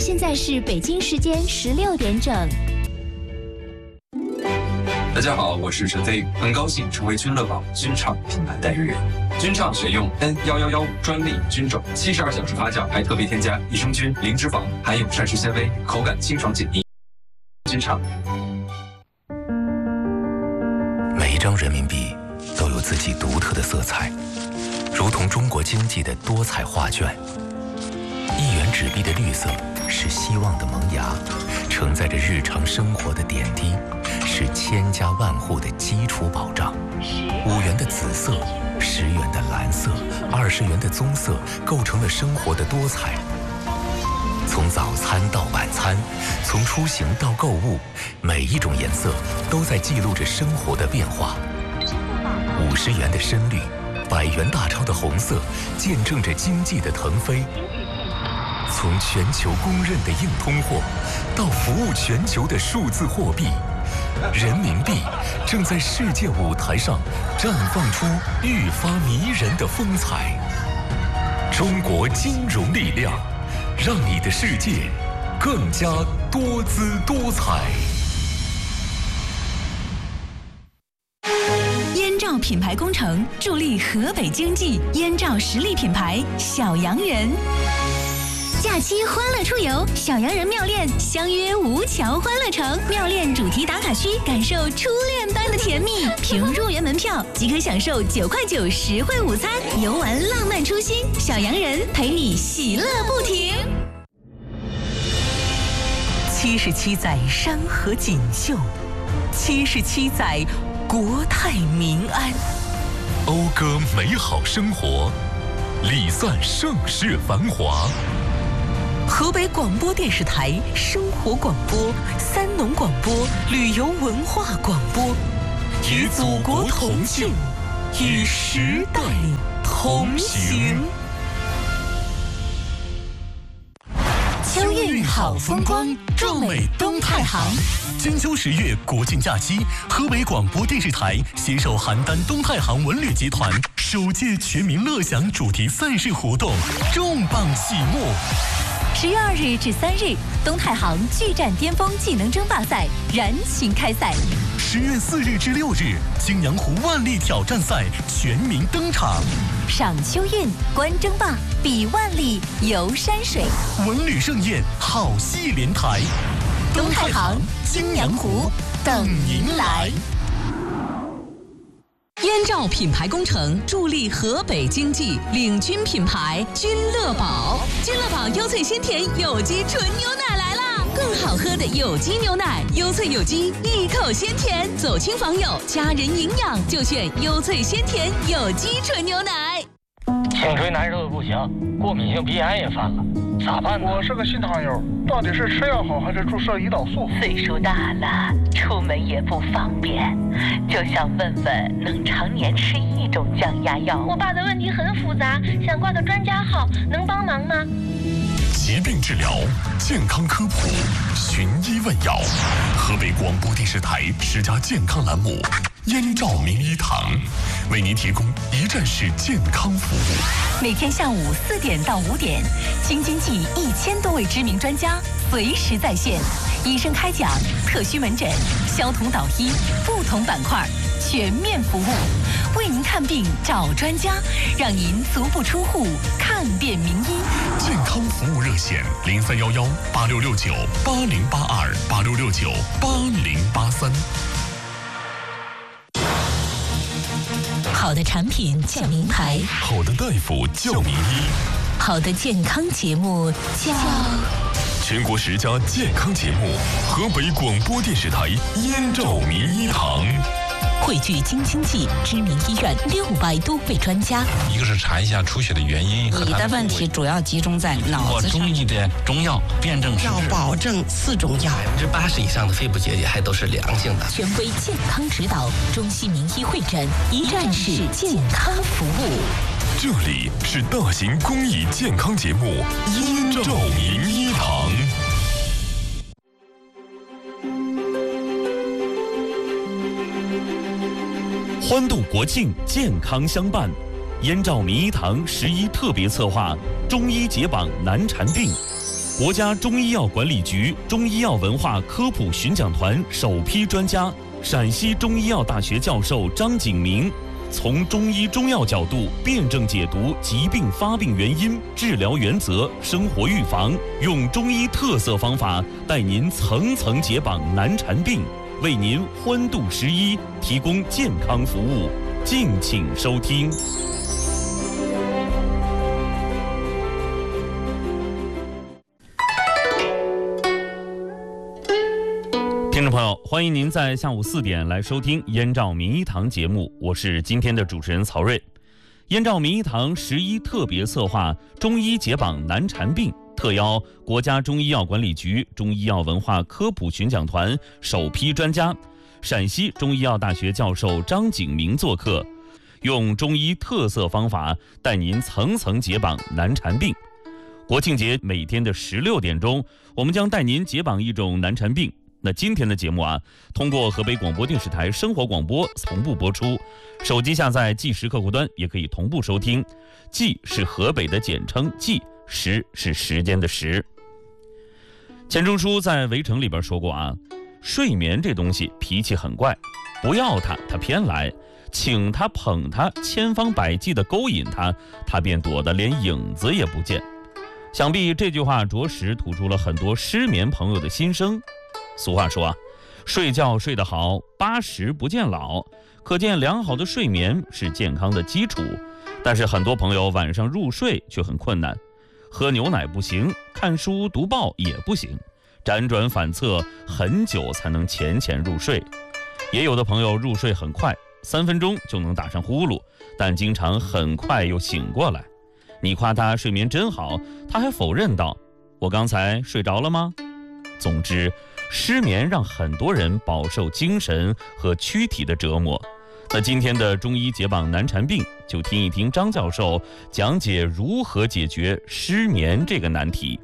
现在是北京时间16点整。 大家好，我是陈飞，很高兴成为君乐宝君畅品牌代言人。君畅选用 N1115专利菌种，72小时发酵，还特别添加益生菌、零脂肪，含有膳食纤维，口感清爽解腻。君畅。 每一张人民币都有自己独特的色彩，如同中国经济的多彩画卷。1元纸币的绿色是希望的萌芽，承载着日常生活的点滴，是千家万户的基础保障。5元的紫色，10元的蓝色，20元的棕色，构成了生活的多彩。从早餐到晚餐，从出行到购物，每一种颜色都在记录着生活的变化。50元的深绿，100元大钞的红色，见证着经济的腾飞。从全球公认的硬通货，到服务全球的数字货币，人民币正在世界舞台上绽放出愈发迷人的风采。中国金融力量，让你的世界更加多姿多彩。 燕赵品牌工程助力河北经济，燕赵实力品牌小洋人。假期欢乐出游，小洋人妙恋相约吴桥欢乐城，妙恋主题打卡区，感受初恋般的甜蜜。凭入园门票即可享受9块9实惠午餐，游玩浪漫初心，小洋人陪你喜乐不停。77载山河锦绣，77载国泰民安， 讴歌美好生活，礼散盛世繁华。 河北广播电视台生活广播、三农广播、旅游文化广播，与祖国同庆，与时代同行。秋韵好风光，壮美东太行。 金秋10月国庆假期，河北广播电视台携手邯郸东太行文旅集团首届全民乐享主题赛事活动重磅启幕。 10月2日至3日，东太行巨战巅峰技能争霸赛燃情开赛。 10月4日至6日，泾阳湖万历挑战赛全民登场。 赏秋韵，观争霸，比万历，游山水， 文旅盛宴，好戏连台。 东太行、泾阳湖等您来。燕赵品牌工程助力河北经济，领军品牌君乐宝。君乐宝优萃鲜甜有机纯牛奶来啦！更好喝的有机牛奶，优萃有机，一口鲜甜，走亲访友，家人营养就选优萃鲜甜有机纯牛奶。 颈椎难受的不行，过敏性鼻炎也犯了，咋办呢？ 我是个新糖友，到底是吃药好还是注射胰岛素？ 岁数大了，出门也不方便，就想问问能常年吃一种降压药。 我爸的问题很复杂，想挂个专家号，能帮忙吗？ 疾病治疗，健康科普，寻医问药。河北广播电视台10家健康栏目，燕赵名医堂为您提供一站式健康服务。 每天下午4点到5点，京津冀1000多位知名专家随时在线，医生开讲，特需门诊，消毒导医，不同板块全面服务，为您看病找专家，让您足不出户看遍名医。 健康服务热线03118669808286698083。 好的产品叫名牌， 好的大夫叫名医， 好的健康节目叫全国10家健康节目，河北广播电视台燕赵名医堂。 汇聚京津冀知名医院600多位专家。 一个是查一下出血的原因和你的问题主要集中在脑子上。 中医的中药辨证要保证4种药 ，80%以上的肺部结节还都是良性的。 权威健康指导，中西名医会诊，一站式健康服务。 这里是大型公益健康节目燕赵名医堂。 欢度国庆，健康相伴。燕赵名医堂11特别策划中医解绑难缠病。 国家中医药管理局中医药文化科普巡讲团首批专家，陕西中医药大学教授张景明，从中医中药角度辩证解读疾病发病原因、治疗原则、生活预防，用中医特色方法带您层层解绑难缠病，为您欢度11提供健康服务。敬请收听。听众朋友，欢迎您在下午4点来收听燕赵名医堂节目，我是今天的主持人曹睿。燕赵名医堂11特别策划中医解绑难缠病，特邀国家中医药管理局中医药文化科普巡讲团首批专家，陕西中医药大学教授张景明做客，用中医特色方法带您层层解绑难缠病。国庆节每天的16点钟，我们将带您解绑一种难缠病。那今天的节目通过河北广播电视台生活广播同步播出，手机下载计时客户端也可以同步收听。计是河北的简称，计时是时间的时。钱钟书在《围城》里边说过睡眠这东西脾气很怪，不要它偏来，请它捧它，千方百计地勾引它，它便躲得连影子也不见。想必这句话着实吐出了很多失眠朋友的心声。俗话说睡觉睡得好，80不见老，可见良好的睡眠是健康的基础。但是很多朋友晚上入睡却很困难，喝牛奶不行，看书读报也不行，辗转反侧很久才能浅浅入睡。也有的朋友入睡很快，3分钟就能打上呼噜，但经常很快又醒过来。你夸他睡眠真好，他还否认道：“我刚才睡着了吗？”总之，失眠让很多人饱受精神和躯体的折磨。那今天的中医解绑难缠病，就听一听张教授讲解如何解决失眠这个难题。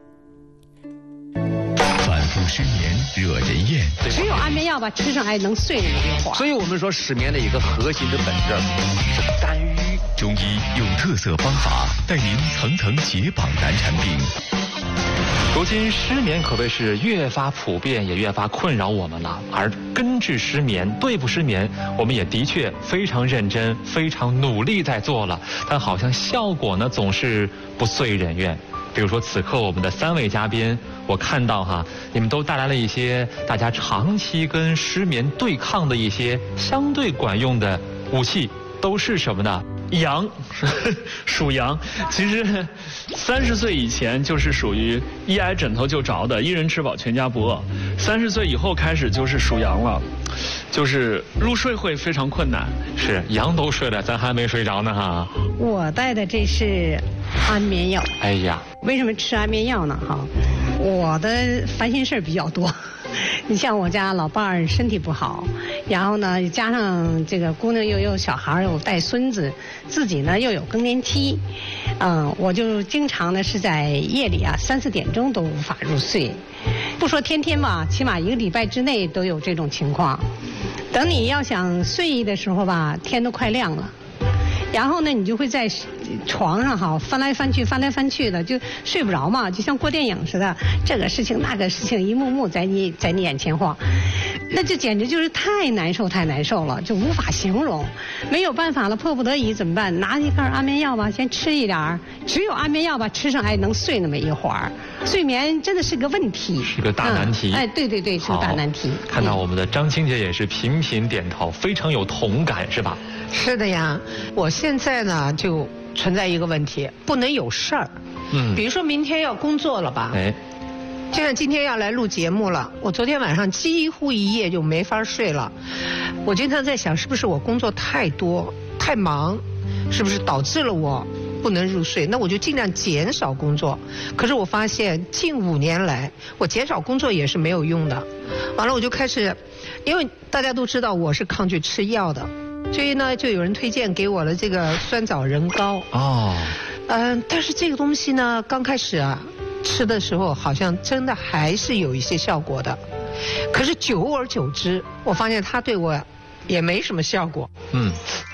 反复失眠惹人厌， 只有安眠药吃上能睡那么一会儿。 所以我们说失眠的一个核心的本质是肝郁。 中医用特色方法带您层层解绑难缠病。 如今失眠可谓是越发普遍，也越发困扰我们了。而根治失眠、对付失眠，我们也的确非常认真、非常努力在做了，但好像效果呢总是不遂人愿。比如说此刻我们的3位嘉宾，我看到你们都带来了一些大家长期跟失眠对抗的一些相对管用的武器，都是什么呢？ 阳，属阳。其实30岁以前就是属于一挨枕头就着的，一人吃饱全家不饿。30岁以后开始就是属阳了，就是入睡会非常困难。 是阳都睡了，咱还没睡着呢我带的这是安眠药。 哎呀， 为什么吃安眠药呢？我的烦心事比较多。你像我家老伴儿身体不好，然后呢加上这个姑娘又有小孩又带孙子，自己呢又有更年期，我就经常呢是在夜里3、4点钟都无法入睡，不说天天吧，起码1个礼拜之内都有这种情况。等你要想睡的时候吧，天都快亮了，然后呢你就会在床上翻来翻去的，就睡不着嘛，就像过电影似的，这个事情那个事情一幕幕在你眼前晃，那就简直就是太难受了，就无法形容。没有办法了，迫不得已怎么办？拿一根安眠药吧，先吃一点，只有安眠药吃上能睡那么一会儿。睡眠真的是个问题， 是个大难题。 对，是个大难题。 看到我们的张青姐也是频频点头，非常有同感，是吧？ 是的呀，我现在呢就存在一个问题，不能有事儿。比如说明天要工作了吧？就像今天要来录节目了，我昨天晚上几乎一夜就没法睡了。我经常在想，是不是我工作太多太忙，是不是导致了我不能入睡？那我就尽量减少工作。可是我发现近5年来，我减少工作也是没有用的。完了我就开始，因为大家都知道我是抗拒吃药的，所以呢就有人推荐给我了这个酸枣仁膏。但是这个东西呢刚开始吃的时候好像真的还是有一些效果的，可是久而久之我发现它对我也没什么效果。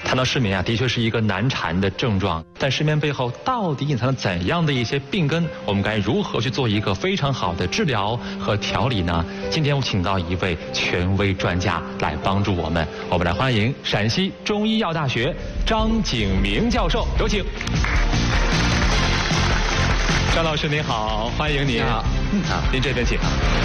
谈到失眠啊，的确是一个难缠的症状。但失眠背后到底隐藏了怎样的一些病根？我们该如何去做一个非常好的治疗和调理呢？今天我请到一位权威专家来帮助我们。我们来欢迎陕西中医药大学张景明教授，有请。张老师您好，欢迎您。好，您这边请。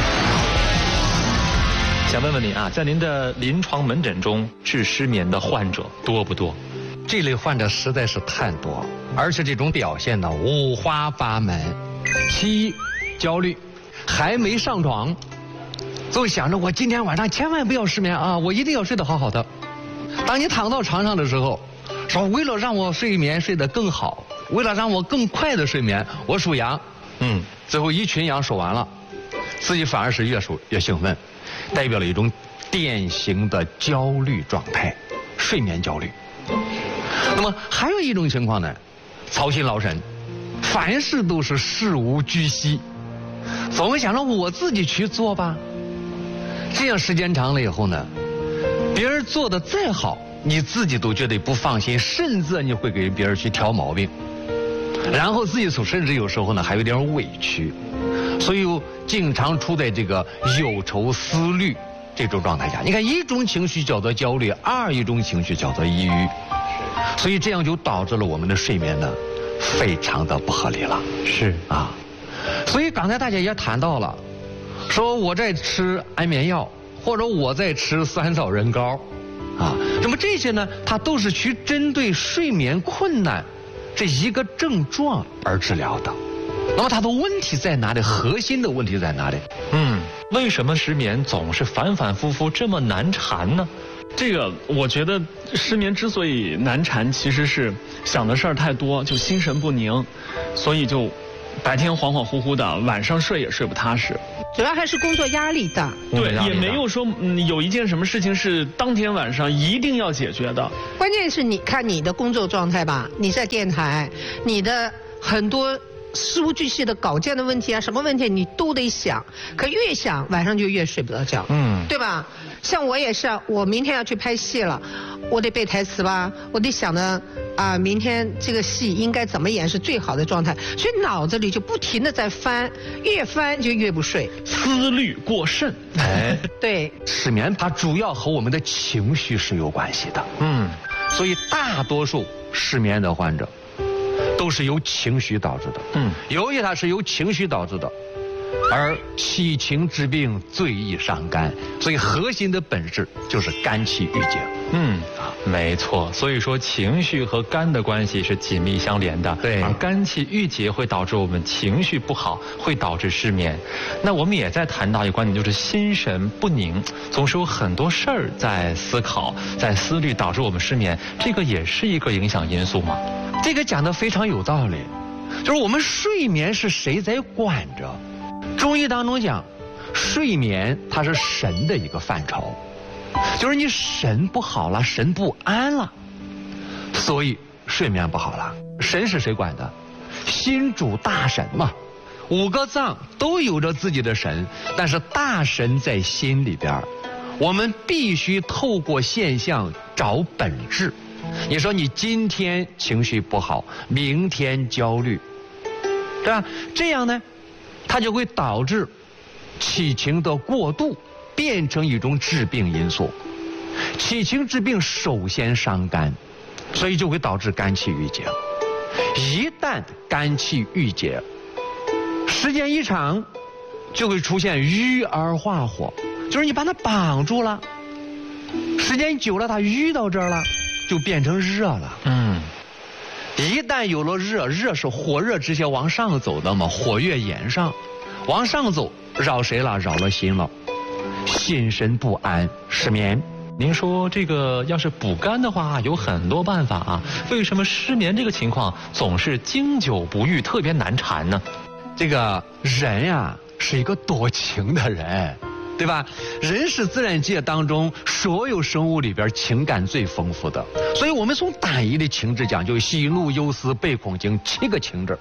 想问问您啊，在您的临床门诊中，治失眠的患者多不多？ 这类患者实在是太多，而且这种表现呢五花八门。其一，焦虑，还没上床，就想着我今天晚上千万不要失眠啊，我一定要睡得好好的。当你躺到床上的时候，说为了让我睡眠睡得更好，为了让我更快的睡眠，我数羊。最后一群羊数完了，自己反而是越数越兴奋。代表了一种典型的焦虑状态，睡眠焦虑。那么还有一种情况呢，操心劳神，凡事都是事无巨细，总想着我自己去做吧。这样时间长了以后呢，别人做的再好，你自己都觉得不放心，甚至你会给别人去挑毛病，然后自己甚至有时候呢还有点委屈。所以经常处在这个忧愁思虑这种状态下。你看，一种情绪叫做焦虑，一种情绪叫做抑郁，所以这样就导致了我们的睡眠呢非常的不合理了。 是啊， 所以刚才大家也谈到了，说我在吃安眠药，或者我在吃酸枣仁膏，那么这些呢，它都是去针对睡眠困难这一个症状而治疗的。那么它的问题在哪里？核心的问题在哪里？ 为什么失眠总是反反复复这么难缠呢？ 这个我觉得失眠之所以难缠，其实是想的事儿太多，就心神不宁，所以就白天恍恍惚惚的，晚上睡也睡不踏实。 主要还是工作压力大。 对，也没有说有一件什么事情是当天晚上一定要解决的。 关键是你看你的工作状态吧，你在电台，你的很多事无巨细的稿件的问题啊，什么问题你都得想，可越想晚上就越睡不着觉，对吧？像我也是，我明天要去拍戏了，我得背台词吧，我得想的明天这个戏应该怎么演是最好的状态，所以脑子里就不停的在翻，越翻就越不睡， 思虑过甚。 对， 失眠它主要和我们的情绪是有关系的，所以大多数失眠的患者都是由情绪导致的。由于它是由情绪导致的，而七情之病最易伤肝，所以核心的本质就是肝气郁结。 没错。所以说情绪和肝的关系是紧密相连的。对，而肝气郁结会导致我们情绪不好，会导致失眠。那我们也在谈到一个观点，就是心神不宁，总是有很多事儿在思考，在思虑，导致我们失眠。这个也是一个影响因素吗？ 这个讲得非常有道理，就是我们睡眠是谁在管着？中医当中讲，睡眠它是神的一个范畴，就是你神不好了，神不安了，所以睡眠不好了。神是谁管的？心主大神嘛，5个脏都有着自己的神，但是大神在心里边，我们必须透过现象找本质。你说你今天情绪不好，明天焦虑，对吧？这样呢，它就会导致七情的过度变成一种致病因素。七情治病首先伤肝，所以就会导致肝气郁结。一旦肝气郁结，时间一长，就会出现郁而化火，就是你把它绑住了，时间久了它郁到这儿了，就变成热了。一旦有了热，热是火热直接往上走的嘛，火越炎上，往上走扰谁了？扰了心了，心神不安，失眠。 您说这个要是补肝的话，有很多办法啊，为什么失眠这个情况总是经久不愈，特别难缠呢？ 这个人呀，是一个多情的人，对吧？人是自然界当中所有生物里边情感最丰富的，所以我们从单一的情志讲，就喜怒忧思悲恐惊7个情志。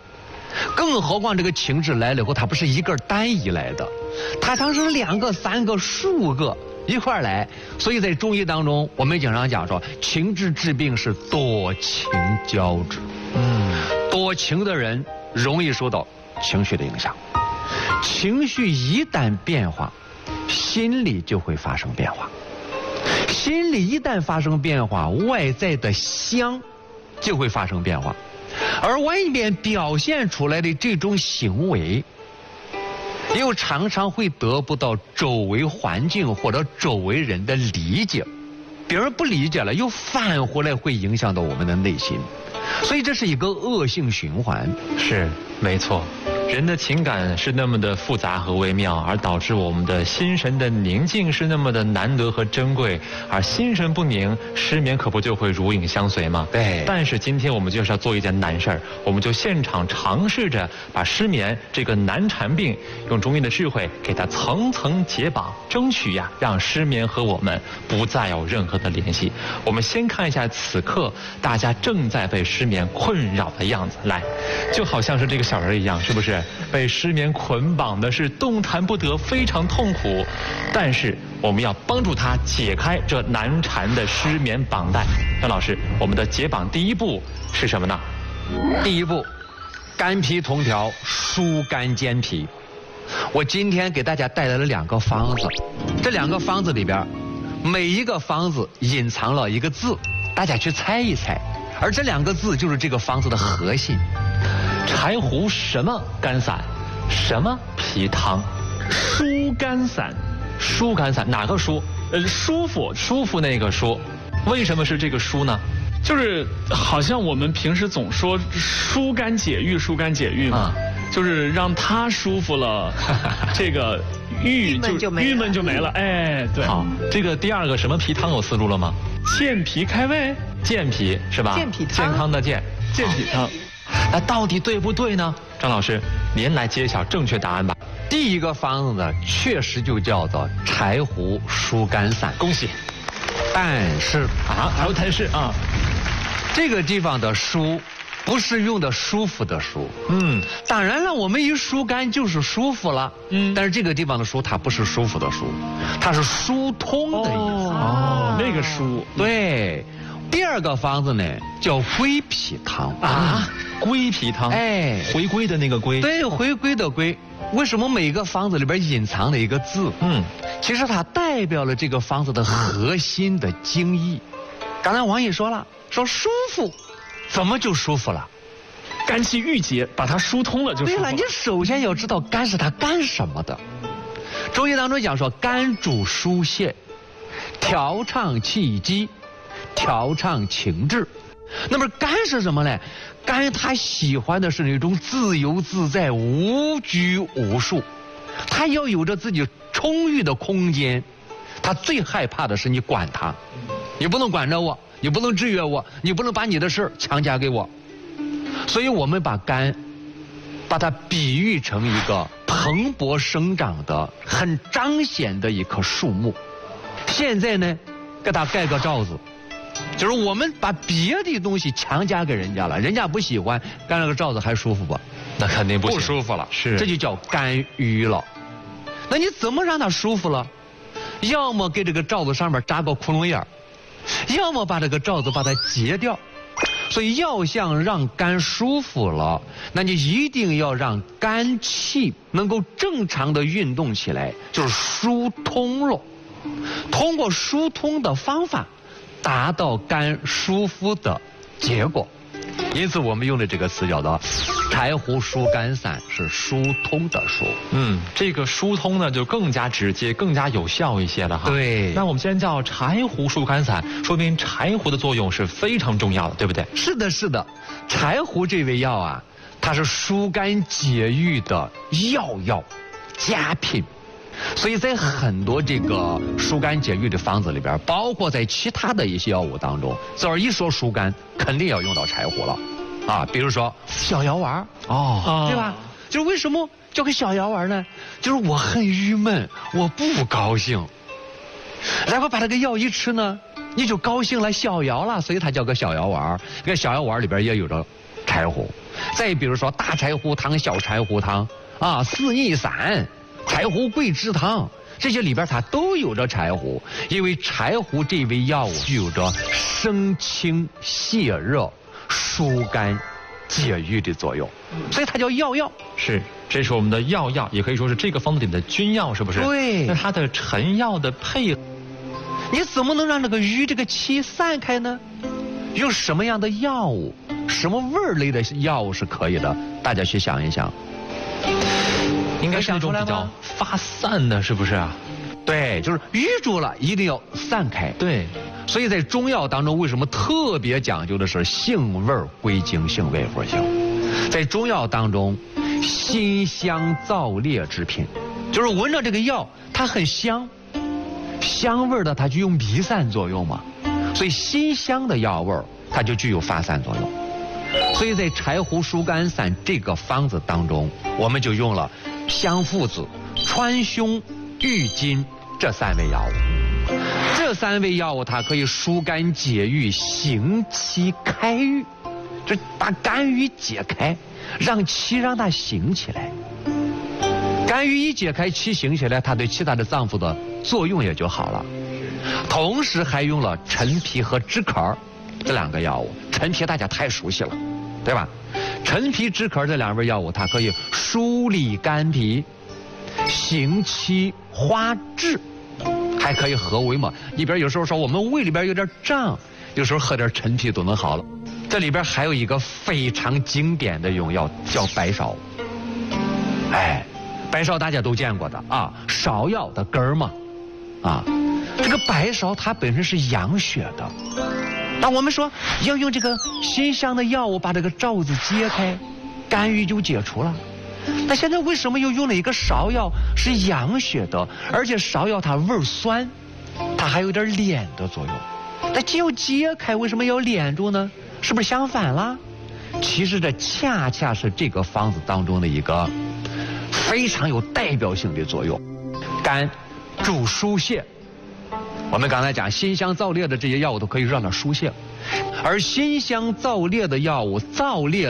更何况这个情志来了以后，它不是一个单一来的，它常是2个、3个、数个一块来。所以在中医当中，我们经常讲说，情志治病是多情交织。多情的人容易受到情绪的影响，情绪一旦变化，心理就会发生变化。心理一旦发生变化，外在的相就会发生变化，而外面表现出来的这种行为，又常常会得不到周围环境或者周围人的理解，别人不理解了，又返回来会影响到我们的内心，所以这是一个恶性循环。 是，没错。人的情感是那么的复杂和微妙，而导致我们的心神的宁静是那么的难得和珍贵，而心神不宁，失眠可不就会如影相随吗？ 对。 但是今天我们就是要做一件难事儿，我们就现场尝试着把失眠这个难缠病，用中医的智慧给它层层解绑，争取呀，让失眠和我们不再有任何的联系。我们先看一下此刻大家正在被失眠困扰的样子，来，就好像是这个小人一样，是不是？被失眠捆绑的是动弹不得，非常痛苦，但是我们要帮助他解开这难缠的失眠绑带。张老师，我们的解绑第一步是什么呢？ 第一步，肝脾同调，疏肝健脾。我今天给大家带来了2个方子，这2个方子里边，每一个方子隐藏了一个字，大家去猜一猜，而这2个字就是这个方子的核心。 柴胡什么肝散，什么脾汤？ 疏肝散， 疏肝散哪个疏？ 舒服， 舒服那个舒。为什么是这个舒呢？ 就是好像我们平时总说疏肝解郁，疏肝解郁嘛，就是让他舒服了，这个郁闷就没了。哎，对。 好，这个第2个什么脾汤有思路了吗？ 健脾开胃， 健脾是吧？ 健脾汤， 健康的健， 健脾汤。 那到底对不对呢？张老师，您来揭晓正确答案吧。 第一个方子呢，确实就叫做柴胡疏肝散。 恭喜。 但是还有但是啊， 这个地方的疏不是用的舒服的舒。当然了，我们一疏肝就是舒服了。但是这个地方的疏它不是舒服的舒，它是疏通的意思。 那个疏。 对。第2个方子呢叫归脾汤啊，归脾汤， 哎， 回归的那个归， 对，回归的归。为什么每个方子里边隐藏了一个字？其实它代表了这个方子的核心的精义。刚才王毅说了，说舒服，怎么就舒服了？ 肝气郁结，把它疏通了就舒服了。 对了，你首先要知道肝是它干什么的。中医当中讲说，肝主疏泄，调畅气机，调畅情志。那么肝是什么呢？肝它喜欢的是那种自由自在、无拘无束，它要有着自己充裕的空间。它最害怕的是你管它，你不能管着我，你不能制约我，你不能把你的事强加给我。所以我们把肝把它比喻成一个蓬勃生长的、很彰显的一棵树木。现在呢，给它盖个罩子，就是我们把别的东西强加给人家了，人家不喜欢，盖了个罩子还舒服不？ 那肯定不舒服了。 是， 这就叫肝郁了。那你怎么让它舒服了？要么给这个罩子上面扎个窟窿眼儿，要么把这个罩子把它截掉。所以要想让肝舒服了，那你一定要让肝气能够正常的运动起来，就是疏通了。通过疏通的方法，达到肝舒服的结果。因此我们用的这个词叫做柴胡疏肝散，是疏通的疏。 这个疏通呢就更加直接、更加有效一些了哈。 对。 那我们既然叫柴胡疏肝散，说明柴胡的作用是非常重要的，对不对？ 是的，是的。柴胡这味药啊，它是疏肝解郁的药佳品。所以在很多这个疏肝解郁的方子里边，包括在其他的一些药物当中，只要一说疏肝，肯定要用到柴胡了啊。比如说小药丸对吧？就是为什么叫个小药丸呢？就是我很郁闷，我不高兴，然后把这个药一吃呢，你就高兴了，逍遥了，所以它叫个小药丸。这个小药丸里边也有着柴胡。再比如说大柴胡汤、小柴胡汤啊、四逆散、柴胡桂枝汤，这些里边它都有着柴胡，因为柴胡这味药物具有着生清泻热、疏肝解郁的作用，所以它叫药。 是，这是我们的药，也可以说是这个方子里的君药，是不是？ 对。 那它的陈药的配合， 你怎么能让这个郁这个气散开呢？用什么样的药物，什么味儿类的药物是可以的？大家去想一想。 应该是那种比较发散的，是不是啊？ 对，就是郁住了，一定要散开。 对， 所以在中药当中，为什么特别讲究的是性味归经，性味复性？在中药当中，辛香燥烈之品，就是闻着这个药，它很香，香味的它具有弥散作用嘛，所以辛香的药味它就具有发散作用。所以在柴胡疏肝散这个方子当中，我们就用了香附子、川芎、郁金这3味药物。这3味药物它可以疏肝解郁、行气开郁，就把肝郁解开，让气让它行起来。肝郁一解开，气行起来，它对其他的脏腑的作用也就好了。同时还用了陈皮和栀壳这2个药物。陈皮大家太熟悉了，对吧？陈皮、栀壳这2味药物，它可以疏理肝脾、行气化滞，还可以和胃嘛。里边有时候说我们胃里边有点胀，有时候喝点陈皮都能好了。这里边还有一个非常经典的用药叫白芍。哎，白芍大家都见过的啊，芍药的根儿嘛，啊，这个白芍它本身是养血的。那我们说要用这个辛香的药物把这个罩子揭开，肝郁就解除了。那现在为什么又用了一个芍药是养血的，而且芍药它味酸，它还有点敛的作用。那既要揭开，为什么要敛住呢？是不是相反了？其实这恰恰是这个方子当中的一个非常有代表性的作用。肝主疏泄，我们刚才讲辛香燥烈的这些药物都可以让它疏泄，而辛香燥烈的药物燥烈